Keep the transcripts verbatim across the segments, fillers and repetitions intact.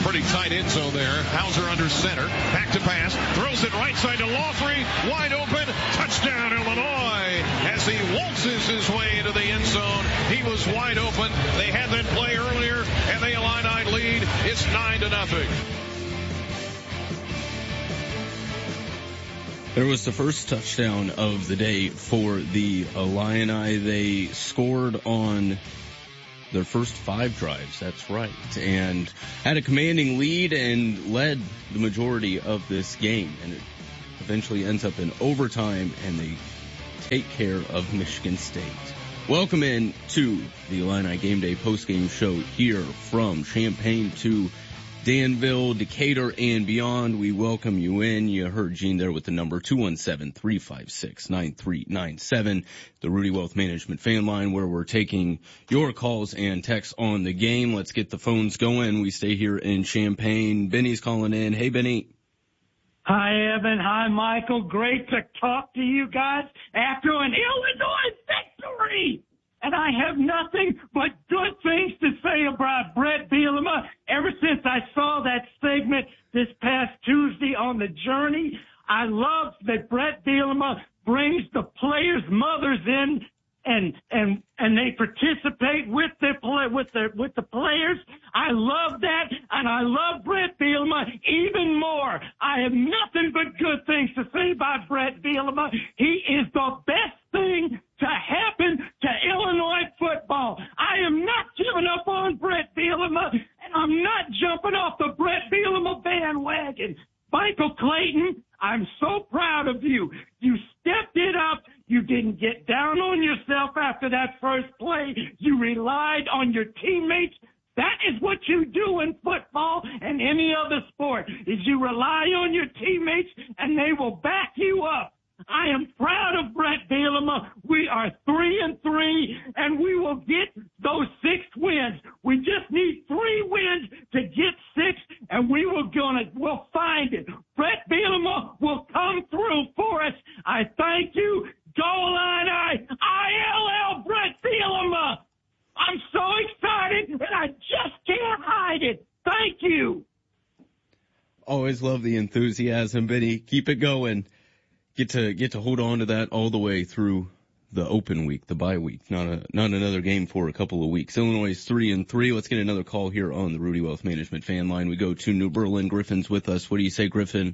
pretty tight end zone there. Hauser under center. Back to pass. Throws it right side to Lawfrey. Wide open. Touchdown, Illinois. As he waltzes his way into the end zone. He was wide open. They had that play earlier, and the Illini lead. It's nine to nothing. There was the first touchdown of the day for the Illini. They scored on their first five drives, that's right, and had a commanding lead and led the majority of this game. And it eventually ends up in overtime, and they take care of Michigan State. Welcome in to the Illini Game Day postgame show here from Champaign to Danville, Decatur, and beyond. We welcome you in. You heard Gene there with the number two one seven, three five six, nine three nine seven, the Rudy Wealth Management fan line, where we're taking your calls and texts on the game. Let's get the phones going. We stay here in Champaign. Benny's calling in. Hey, Benny. Hi, Evan. Hi, Michael. Great to talk to you guys after an Illinois victory. And I have nothing but good things to say about Bret Bielema. Ever since I saw that segment this past Tuesday on The Journey, I love that Bret Bielema brings the players' mothers in and and and they participate with the play with the with the players. I love that, and I love Bret Bielema even more. I have nothing but good things to say about Bret Bielema. He is the best thing to happen to Illinois football. I am not giving up on Bret Bielema, and I'm not jumping off the Bret Bielema bandwagon. Michael Clayton, I'm so proud of you. You stepped it up. You didn't get down on yourself after that first play. You relied on your teammates. That is what you do in football and any other sport, is you rely on your teammates, and they will back you up. I am proud of Bret Bielema. We are three and three, and we will get those six wins. We just need three wins to get six, and we will gonna we'll find it. Bret Bielema will come through for us. I thank you. Go Illini! I L L Bret Bielema. I'm so excited, and I just can't hide it. Thank you. Always love the enthusiasm, Benny. Keep it going. Get to get to hold on to that all the way through the open week, the bye week. Not a not another game for a couple of weeks. Illinois is three and three. Let's get another call here on the Rudy Wealth Management fan line. We go to New Berlin. Griffin's with us. What do you say, Griffin?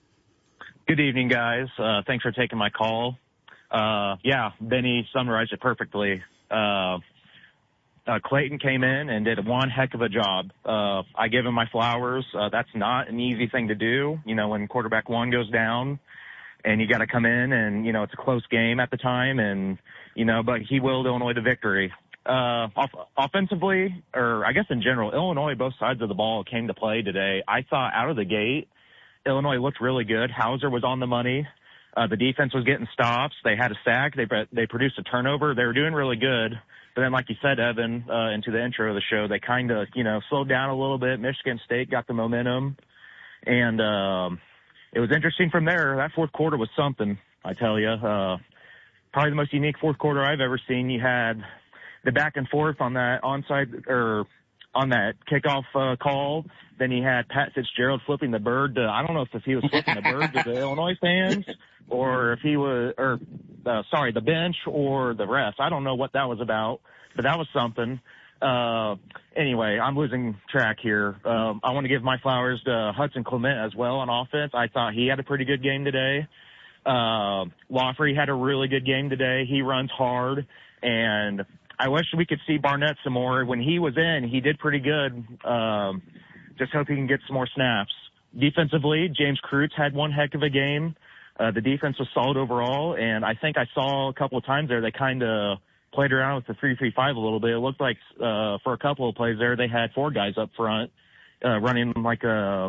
Good evening, guys. Uh, thanks for taking my call. Uh, yeah, Benny summarized it perfectly. Uh, uh, Clayton came in and did one heck of a job. Uh, I give him my flowers. Uh, that's not an easy thing to do. You know, when quarterback one goes down, and you got to come in, and, you know, it's a close game at the time, and, you know, but he willed Illinois to victory. Uh, off- offensively, or I guess in general, Illinois, both sides of the ball came to play today. I thought out of the gate, Illinois looked really good. Hauser was on the money. Uh, the defense was getting stops. They had a sack. They they produced a turnover. They were doing really good. But then, like you said, Evan, uh, into the intro of the show, they kind of, you know, slowed down a little bit. Michigan State got the momentum. And, um, it was interesting from there. That fourth quarter was something, I tell you. Uh, probably the most unique fourth quarter I've ever seen. You had the back and forth on that onside or on that kickoff uh, call. Then you had Pat Fitzgerald flipping the bird to, I don't know if he was flipping the bird to the Illinois fans or if he was, or uh, sorry, the bench or the refs. I don't know what that was about, but that was something. Uh, anyway, I'm losing track here. Um, I want to give my flowers to Hudson Clement as well on offense. I thought he had a pretty good game today. Uh, Lawfrey had a really good game today. He runs hard, and I wish we could see Barnett some more. When he was in, he did pretty good. Um, just hope he can get some more snaps. Defensively, James Kreutz had one heck of a game. Uh, the defense was solid overall, and I think I saw a couple of times there they kind of played around with the three three five a little bit. It looked like uh, for a couple of plays there they had four guys up front uh, running like a,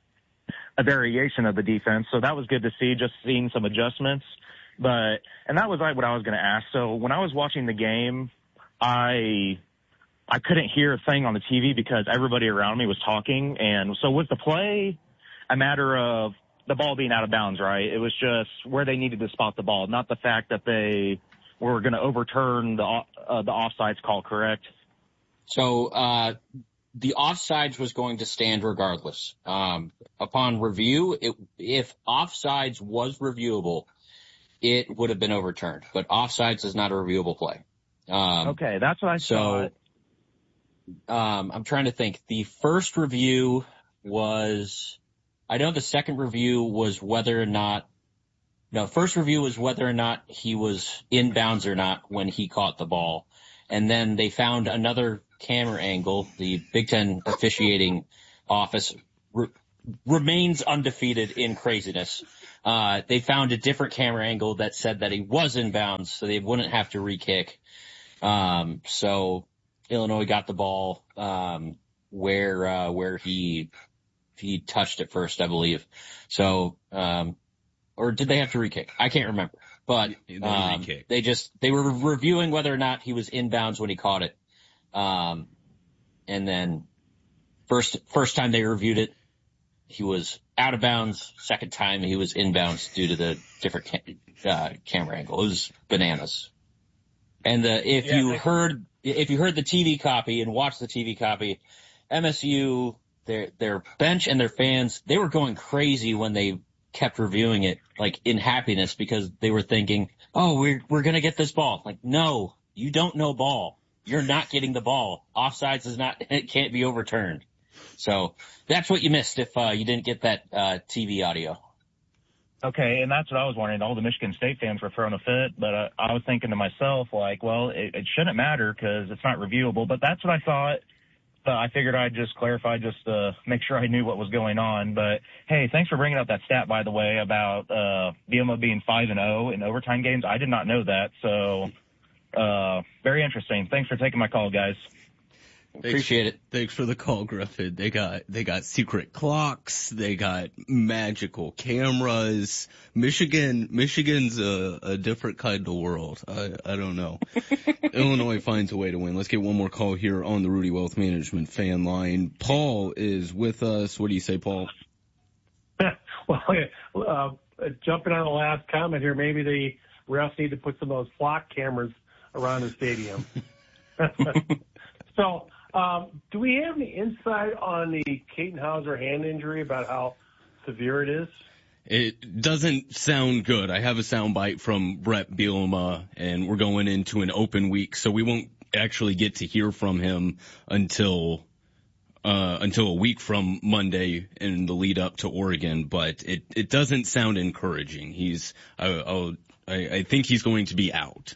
a variation of the defense. So that was good to see, just seeing some adjustments. But and that was like what I was going to ask. So when I was watching the game, I I couldn't hear a thing on the T V because everybody around me was talking. And so was the play a matter of the ball being out of bounds, right? It was just where they needed to spot the ball, not the fact that they were going to overturn the uh, the offsides call, correct? So uh, the offsides was going to stand regardless. Um, upon review, it, if offsides was reviewable, it would have been overturned. But offsides is not a reviewable play. Um, okay, that's what I so, thought. Um, I'm trying to think. The first review was, I know the second review was whether or not, no, first review was whether or not he was inbounds or not when he caught the ball. And then they found another camera angle. The Big Ten officiating office re- remains undefeated in craziness. Uh, they found a different camera angle that said that he was inbounds, so they wouldn't have to re-kick. Um, so Illinois got the ball, um, where, uh, where he, he touched it first, I believe. So, um, or did they have to re-kick? I can't remember. But um, they just they were reviewing whether or not he was inbounds when he caught it, um, and then first first time they reviewed it, he was out of bounds. Second time he was inbounds due to the different ca- uh, camera angle. It was bananas. And the, if yeah, you they- heard if you heard the T V copy and watched the T V copy, M S U their their bench and their fans, they were going crazy when they kept reviewing it, like in happiness, because they were thinking, oh, we're, we're going to get this ball. Like, no, you don't know ball. You're not getting the ball. Offsides is not, it can't be overturned. So that's what you missed if, uh, you didn't get that, uh, T V audio. Okay, and that's what I was wondering. All the Michigan State fans were throwing a fit, but uh, I was thinking to myself, like, well, it, it shouldn't matter because it's not reviewable, but that's what I thought. But I figured I'd just clarify just to make sure I knew what was going on. But, hey, thanks for bringing up that stat, by the way, about uh, B M O being five and oh in overtime games. I did not know that. So uh, very interesting. Thanks for taking my call, guys. Thanks, Appreciate it. Thanks for the call, Griffin. They got they got secret clocks. They got magical cameras. Michigan Michigan's a, a different kind of world. I I don't know. Illinois finds a way to win. Let's get one more call here on the Rudy Wealth Management fan line. Paul is with us. What do you say, Paul? Well, uh, jumping on the last comment here, maybe the refs need to put some of those flock cameras around the stadium. So. Um, do we have any insight on the Katin Houser hand injury, about how severe it is? It doesn't sound good. I have a soundbite from Brett Bielema, and we're going into an open week, so we won't actually get to hear from him until uh, until a week from Monday in the lead up to Oregon. But it, it doesn't sound encouraging. He's I, I'll, I, I think he's going to be out.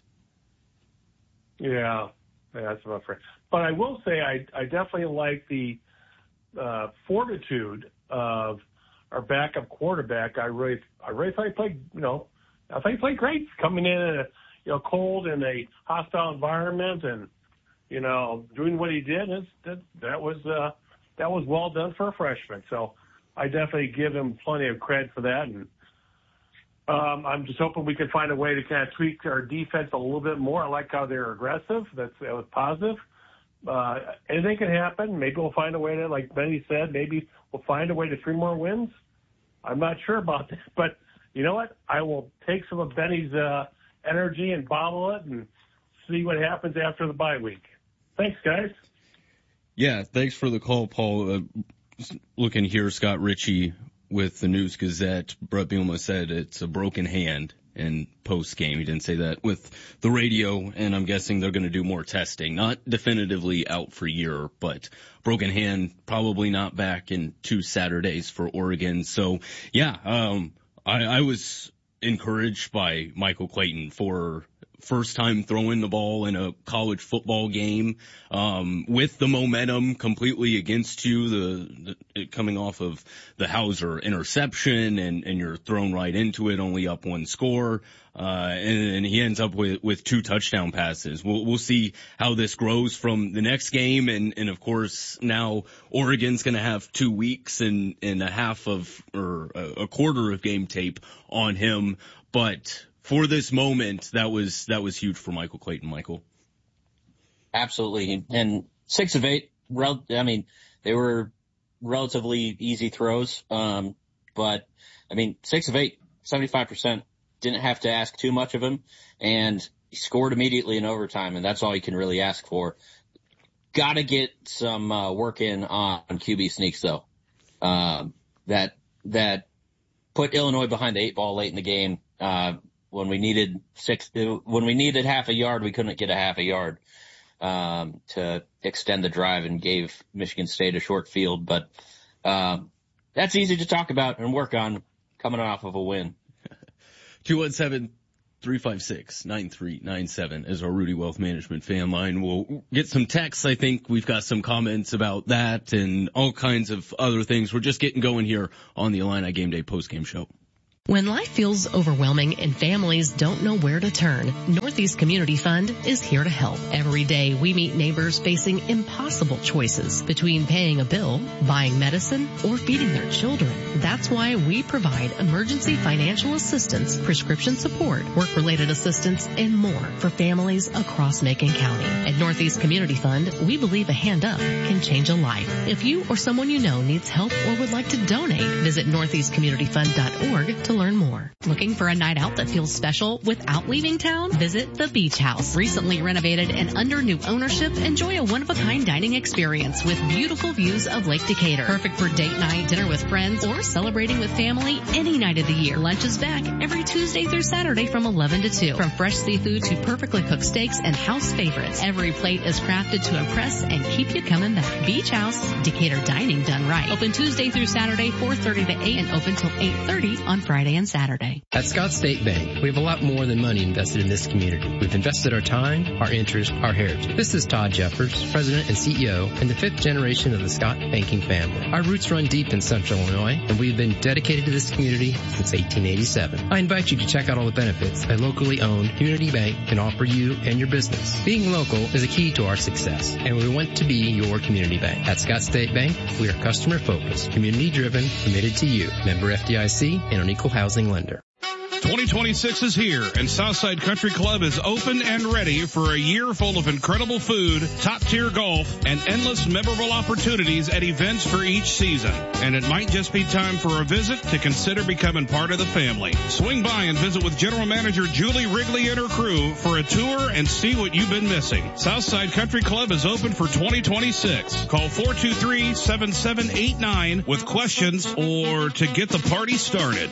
Yeah, that's about right. But I will say I, I definitely like the uh, fortitude of our backup quarterback. I really, I really thought he played, you know, I thought he played great coming in, in a, you know, cold in a hostile environment, and you know, doing what he did. Is that that was uh, that was well done for a freshman. So I definitely give him plenty of credit for that. And um, I'm just hoping we can find a way to kind of tweak our defense a little bit more. I like how they're aggressive. That's that was positive. Uh, anything can happen. Maybe we'll find a way to, like Benny said, maybe we'll find a way to three more wins. I'm not sure about that, but you know what? I will take some of Benny's uh, energy and bottle it and see what happens after the bye week. Thanks, guys. Yeah, thanks for the call, Paul. Uh, looking here, Scott Ritchie with the News Gazette. Brett Bielema said it's a broken hand. In post game, he didn't say that with the radio, and I'm guessing they're going to do more testing. Not definitively out for a year, but broken hand, probably not back in two Saturdays for Oregon. So yeah, um, I, I was encouraged by Michael Clayton for first time throwing the ball in a college football game, um, with the momentum completely against you, the, the coming off of the Houser interception, and, and you're thrown right into it, only up one score. Uh, and, and he ends up with, with two touchdown passes. We'll, we'll see how this grows from the next game. And, and of course now Oregon's going to have two weeks and, and a half of, or a, a quarter of game tape on him. But for this moment, that was that was huge for Michael Clayton, Michael. Absolutely. And six of eight, rel- I mean, they were relatively easy throws. Um, but, I mean, six of eight, seventy-five percent. Didn't have to ask too much of him. And he scored immediately in overtime, and that's all you can really ask for. got to get some uh, work in on, on Q B sneaks, though. Uh, that that put Illinois behind the eight ball late in the game. Uh, when we needed six, when we needed half a yard, we couldn't get a half a yard um, to extend the drive, and gave Michigan State a short field. But um, that's easy to talk about and work on coming off of a win. two one seven, three five six, nine three nine seven is our Rudy Wealth Management fan line. We'll get some texts. I think we've got some comments about that and all kinds of other things. We're just getting going here on the Illini Game Day postgame show. When life feels overwhelming and families don't know where to turn, Northeast Community Fund is here to help. Every day we meet neighbors facing impossible choices between paying a bill, buying medicine, or feeding their children. That's why we provide emergency financial assistance, prescription support, work-related assistance, and more for families across Macon County. At Northeast Community Fund, we believe a hand up can change a life. If you or someone you know needs help or would like to donate, visit northeast community fund dot org to learn more. Looking for a night out that feels special without leaving town? Visit the Beach House. Recently renovated and under new ownership, enjoy a one-of-a-kind dining experience with beautiful views of Lake Decatur. Perfect for date night, dinner with friends, or celebrating with family any night of the year. Lunch is back every Tuesday through Saturday from eleven to two. From fresh seafood to perfectly cooked steaks and house favorites, every plate is crafted to impress and keep you coming back. Beach House, Decatur dining done right. Open Tuesday through Saturday, four thirty to eight, and open till eight thirty on Friday and Saturday. At Scott State Bank, we have a lot more than money invested in this community. We've invested our time, our interest, our heritage. This is Todd Jeffers, President and C E O, and the fifth generation of the Scott banking family. Our roots run deep in Central Illinois, and we've been dedicated to this community since eighteen eighty-seven. I invite you to check out all the benefits a locally owned community bank can offer you and your business. Being local is a key to our success, and we want to be your community bank. At Scott State Bank, we are customer focused, community driven, committed to you. Member F D I C and an equal housing lender. twenty twenty-six is here, and Southside Country Club is open and ready for a year full of incredible food, top-tier golf, and endless memorable opportunities at events for each season. And it might just be time for a visit to consider becoming part of the family. Swing by and visit with General Manager Julie Wrigley and her crew for a tour and see what you've been missing. Southside Country Club is open for twenty twenty-six. Call four two three, seven seven eight nine with questions or to get the party started.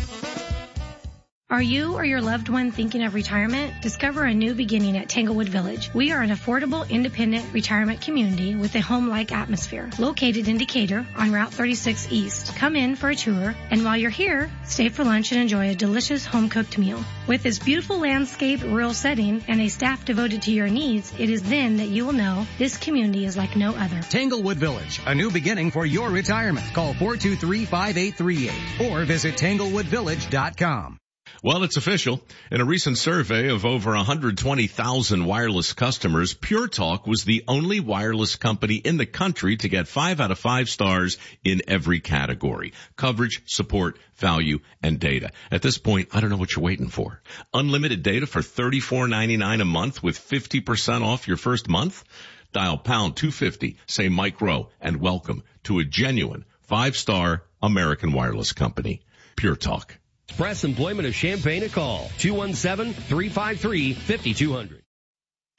Are you or your loved one thinking of retirement? Discover a new beginning at Tanglewood Village. We are an affordable, independent retirement community with a home-like atmosphere. Located in Decatur on Route thirty-six East. Come in for a tour, and while you're here, stay for lunch and enjoy a delicious home-cooked meal. With this beautiful landscape, rural setting, and a staff devoted to your needs, it is then that you will know this community is like no other. Tanglewood Village, a new beginning for your retirement. Call four two three, five eight three eight or visit tanglewood village dot com. Well, it's official. In a recent survey of over one hundred twenty thousand wireless customers, Pure Talk was the only wireless company in the country to get five out of five stars in every category. Coverage, support, value, and data. At this point, I don't know what you're waiting for. Unlimited data for thirty-four ninety-nine a month with fifty percent off your first month? Dial pound two fifty, say Mike Rowe, and welcome to a genuine five-star American wireless company. Pure Talk. Express Employment of Champaign a call. two one seven, three five three, five two zero zero.